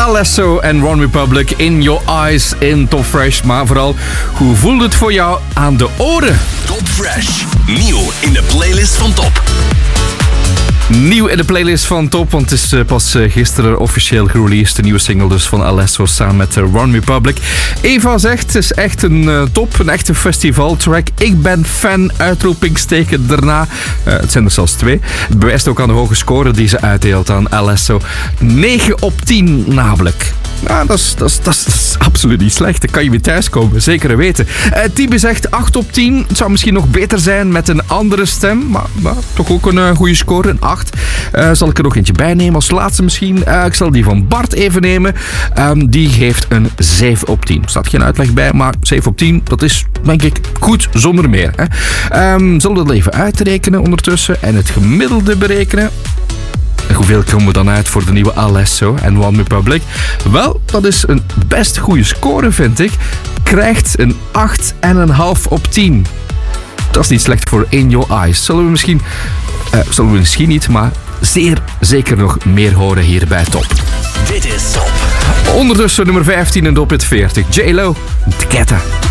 Alesso en One Republic, In Your Eyes in Top Fresh. Maar vooral, hoe voelt het voor jou aan de oren? Top Fresh, nieuw in de playlist van Top. Nieuw in de playlist van Top, want het is pas gisteren officieel gereleased. De nieuwe single dus van Alesso samen met One Republic. Eva zegt, het is echt een top, een echte festivaltrack. Ik ben fan, uitroepingsteken daarna. Het zijn er zelfs 2. Het bewijst ook aan de hoge score die ze uitdeelt aan Alesso. 9 op 10 namelijk. Nou, dat is absoluut niet slecht. Dan kan je weer thuiskomen, zeker weten. Tibi zegt 8 op 10. Het zou misschien nog beter zijn met een andere stem. Maar toch ook een goede score, een 8. Zal ik er nog eentje bij nemen als laatste misschien? Ik zal die van Bart even nemen. Die geeft een 7 op 10. Er staat geen uitleg bij, maar 7 op 10, dat is denk ik goed zonder meer. Hè? Zullen we dat even uitrekenen ondertussen en het gemiddelde berekenen? En hoeveel komen we dan uit voor de nieuwe Alesso en One Republic? Wel, dat is een best goede score, vind ik. Krijgt een 8,5 op 10. Dat is niet slecht voor In Your Eyes. Zullen we misschien niet, maar zeer zeker nog meer horen hier bij Top. Dit is Top. Ondertussen nummer 15 in de Top Hit 40. J-Lo, Tketta.